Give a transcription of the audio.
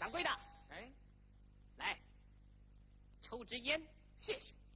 掌柜的， 哎， 来抽支烟， 谢谢。